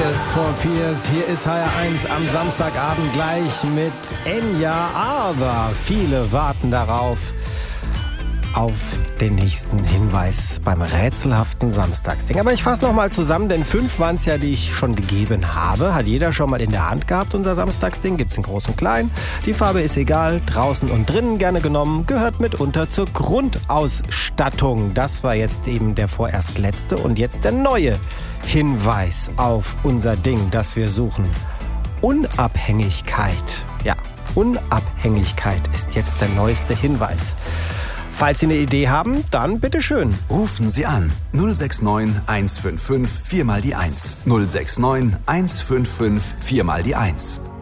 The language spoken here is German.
Tears for Fears. Hier ist HR1 am Samstagabend gleich mit Enya. Aber viele warten darauf, auf den nächsten Hinweis beim rätselhaften Samstagsding. Aber ich fasse nochmal zusammen, denn 5 waren es ja, die ich schon gegeben habe. Hat jeder schon mal in der Hand gehabt, unser Samstagsding. Gibt's in groß und klein. Die Farbe ist egal, draußen und drinnen gerne genommen. Gehört mitunter zur Grundausstattung. Das war jetzt eben der vorerst letzte und jetzt der neue Hinweis auf unser Ding, das wir suchen. Unabhängigkeit. Ja, Unabhängigkeit ist jetzt der neueste Hinweis. Falls Sie eine Idee haben, dann bitteschön. Rufen Sie an 069 155 4 mal die 1. 069 155 4 mal die 1.